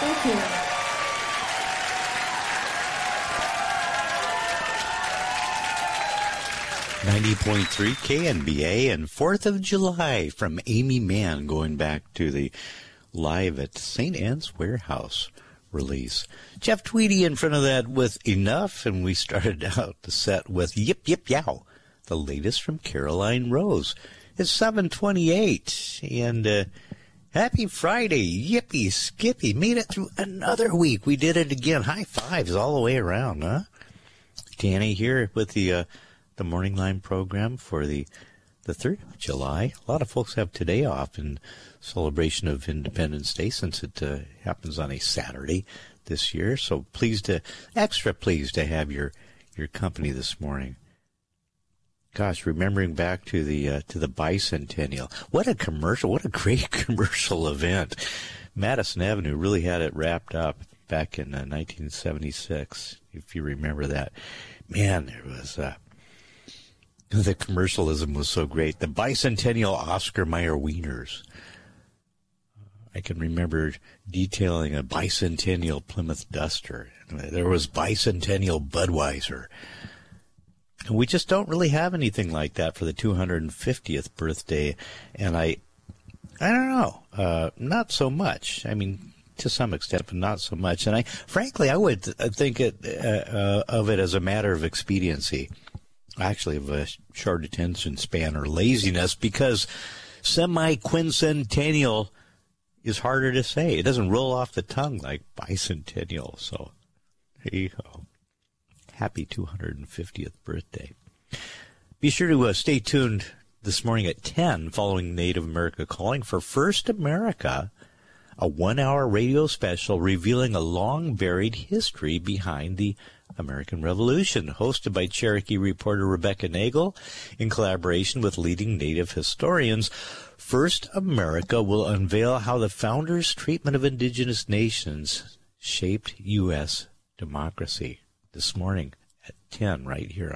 Thank you. .3 KNBA and 4th of July from Amy Mann, going back to the Live at St. Anne's Warehouse release. Jeff Tweedy in front of that with Enough, and we started out the set with Yip Yip Yow, the latest from Caroline Rose. It's 7:28, and happy Friday, yippee skippy, made it through another week. We did it again. High fives all the way around, huh? Danny here with the Morning Line program for the 3rd of July. A lot of folks have today off in celebration of Independence Day, since it happens on a Saturday this year. So extra pleased to have your company this morning. Gosh, remembering back to the bicentennial. What a commercial! What a great commercial event. Madison Avenue really had it wrapped up back in 1976, if you remember that. Man, there was the commercialism was so great. The bicentennial Oscar Mayer Wieners. I can remember detailing a bicentennial Plymouth Duster. There was bicentennial Budweiser. And we just don't really have anything like that for the 250th birthday. And I don't know, not so much. I mean, to some extent, but not so much. And frankly, I would think of it as a matter of expediency. Actually, of a short attention span or laziness, because semi-quincentennial is harder to say. It doesn't roll off the tongue like bicentennial. So there you go. Happy 250th birthday. Be sure to stay tuned this morning at 10 following Native America Calling for First America, a 1-hour radio special revealing a long-buried history behind the American Revolution, hosted by Cherokee reporter Rebecca Nagel in collaboration with leading Native historians. First America will unveil how the founders' treatment of indigenous nations shaped U.S. democracy. This morning at 10 right here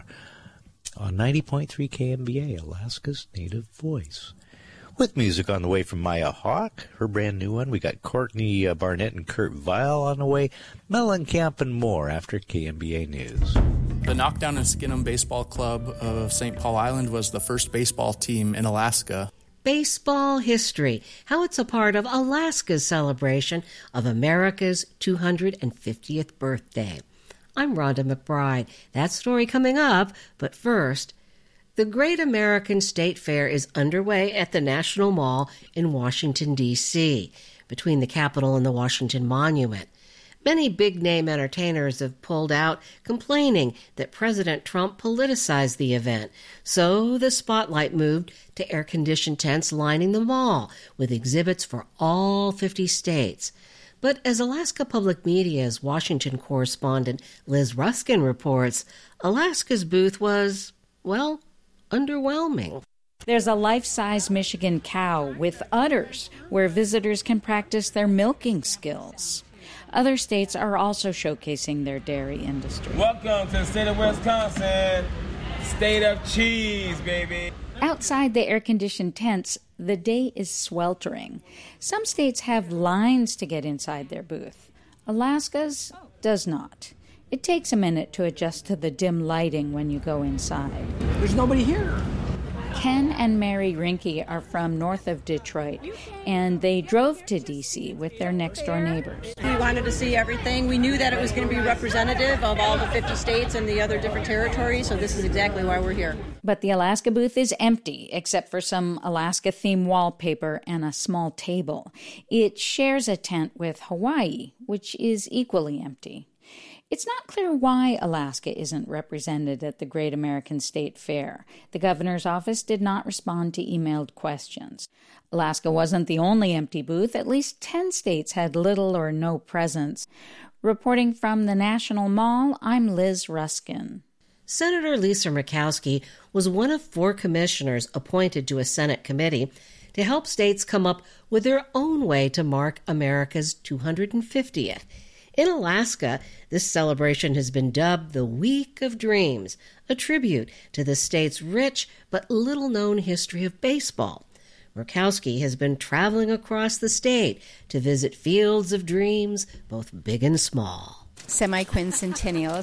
on 90.3 KNBA, Alaska's Native Voice. With music on the way from Maya Hawk, her brand new one. We got Courtney Barnett and Kurt Vile on the way. Mellencamp and more after KNBA News. The Knockdown and Skin'em Baseball Club of St. Paul Island was the first baseball team in Alaska. Baseball history, how it's a part of Alaska's celebration of America's 250th birthday. I'm Rhonda McBride. That story coming up, but first, the Great American State Fair is underway at the National Mall in Washington, D.C., between the Capitol and the Washington Monument. Many big-name entertainers have pulled out, complaining that President Trump politicized the event. So the spotlight moved to air-conditioned tents lining the mall, with exhibits for all 50 states. But as Alaska Public Media's Washington correspondent Liz Ruskin reports, Alaska's booth was, well, underwhelming. There's a life-size Michigan cow with udders where visitors can practice their milking skills. Other states are also showcasing their dairy industry. Welcome to the state of Wisconsin, state of cheese, baby. Outside the air-conditioned tents, the day is sweltering. Some states have lines to get inside their booth. Alaska's does not. It takes a minute to adjust to the dim lighting when you go inside. There's nobody here. Ken and Mary Rinke are from north of Detroit, and they drove to D.C. with their next-door neighbors. We wanted to see everything. We knew that it was going to be representative of all the 50 states and the other different territories, so this is exactly why we're here. But the Alaska booth is empty, except for some Alaska-themed wallpaper and a small table. It shares a tent with Hawaii, which is equally empty. It's not clear why Alaska isn't represented at the Great American State Fair. The governor's office did not respond to emailed questions. Alaska wasn't the only empty booth. At least 10 states had little or no presence. Reporting from the National Mall, I'm Liz Ruskin. Senator Lisa Murkowski was one of 4 commissioners appointed to a Senate committee to help states come up with their own way to mark America's 250th. In Alaska, this celebration has been dubbed the Week of Dreams, a tribute to the state's rich but little-known history of baseball. Murkowski has been traveling across the state to visit fields of dreams, both big and small. Semi-quincentennial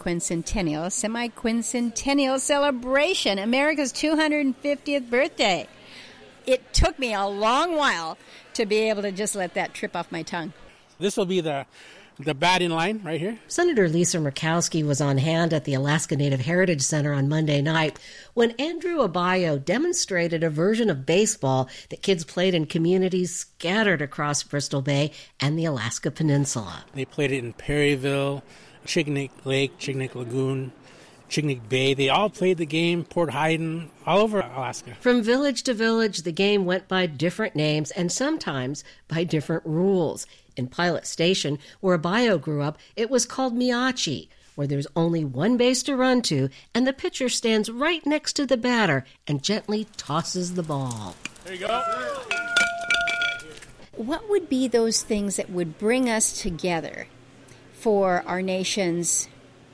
celebration, America's 250th birthday. It took me a long while to be able to just let that trip off my tongue. This will be the batting line right here. Senator Lisa Murkowski was on hand at the Alaska Native Heritage Center on Monday night when Andrew Abayo demonstrated a version of baseball that kids played in communities scattered across Bristol Bay and the Alaska Peninsula. They played it in Perryville, Chignik Lake, Chignik Lagoon, Chignik Bay. They all played the game, Port Hayden, all over Alaska. From village to village, the game went by different names and sometimes by different rules. In Pilot Station, where Abayo grew up, it was called Miachi, where there's only one base to run to, and the pitcher stands right next to the batter and gently tosses the ball. There you go. What would be those things that would bring us together for our nation's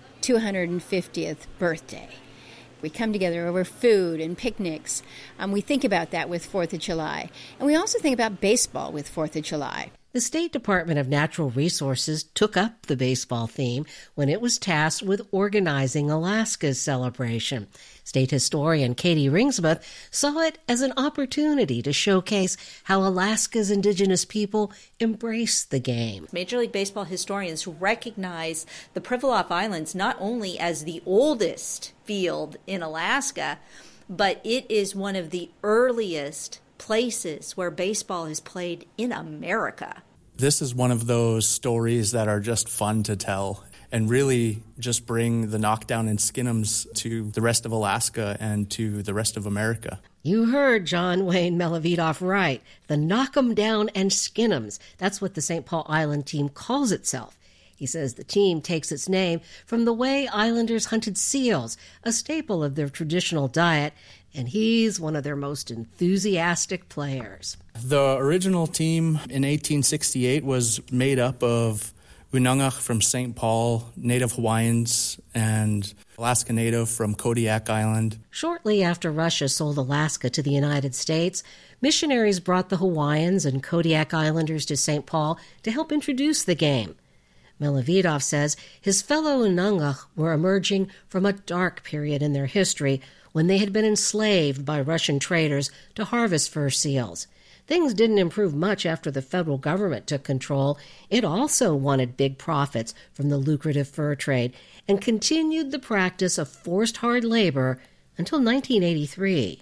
250th birthday? We come together over food and picnics. We think about that with 4th of July. And we also think about baseball with 4th of July. The State Department of Natural Resources took up the baseball theme when it was tasked with organizing Alaska's celebration. State historian Katie Ringsmith saw it as an opportunity to showcase how Alaska's indigenous people embrace the game. Major League Baseball historians recognize the Pribilof Islands not only as the oldest field in Alaska, but it is one of the earliest places where baseball is played in America. This is one of those stories that are just fun to tell and really just bring the knockdown and skin'ems to the rest of Alaska and to the rest of America. You heard John Wayne Melavidoff right. The knock 'em down and skin'ems. That's what the St. Paul Island team calls itself. He says the team takes its name from the way islanders hunted seals, a staple of their traditional diet, and he's one of their most enthusiastic players. The original team in 1868 was made up of Unangach from St. Paul, Native Hawaiians, and Alaska Native from Kodiak Island. Shortly after Russia sold Alaska to the United States, missionaries brought the Hawaiians and Kodiak Islanders to St. Paul to help introduce the game. Melavidoff says his fellow Unangach were emerging from a dark period in their history when they had been enslaved by Russian traders to harvest fur seals. Things didn't improve much after the federal government took control. It also wanted big profits from the lucrative fur trade and continued the practice of forced hard labor until 1983.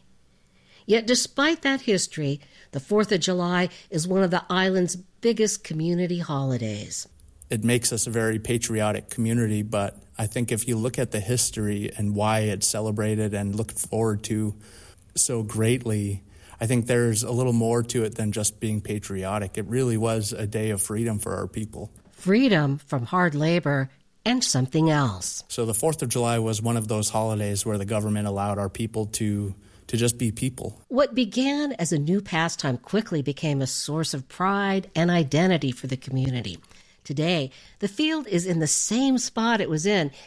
Yet despite that history, the 4th of July is one of the island's biggest community holidays. It makes us a very patriotic community, but I think if you look at the history and why it's celebrated and looked forward to so greatly, I think there's a little more to it than just being patriotic. It really was a day of freedom for our people. Freedom from hard labor and something else. So the 4th of July was one of those holidays where the government allowed our people to just be people. What began as a new pastime quickly became a source of pride and identity for the community. Today, the field is in the same spot it was in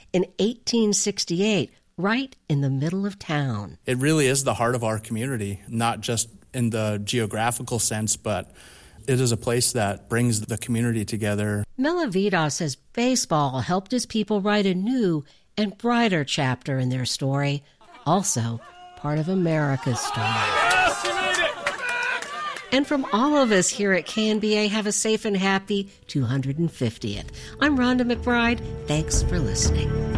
1868, right in the middle of town. It really is the heart of our community, not just in the geographical sense, but it is a place that brings the community together. Melavidoff says baseball helped his people write a new and brighter chapter in their story, also part of America's story. And from all of us here at KNBA, have a safe and happy 250th. I'm Rhonda McBride. Thanks for listening.